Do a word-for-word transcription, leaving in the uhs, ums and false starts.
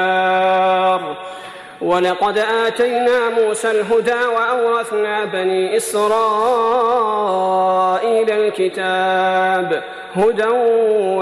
ولقد آتينا موسى الهدى وأورثنا بني إسرائيل الكتاب هدى